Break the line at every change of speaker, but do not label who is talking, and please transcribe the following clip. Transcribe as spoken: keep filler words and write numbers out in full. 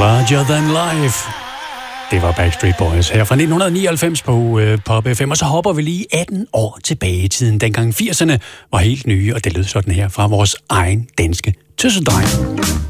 Larger Than Life. Det var Backstreet Boys her fra nitten nioghalvfems på øh, Pop F M, og så hopper vi lige atten år tilbage i tiden, dengang firserne var helt nye, og det lød sådan her fra vores egen danske tøsedreng.